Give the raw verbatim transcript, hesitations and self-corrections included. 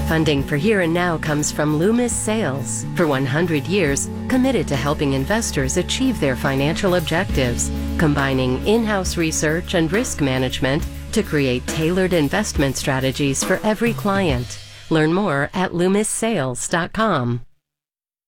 Funding for Here and Now comes from Loomis Sales. For one hundred years, committed to helping investors achieve their financial objectives, combining in-house research and risk management to create tailored investment strategies for every client. Learn more at loomis sales dot com.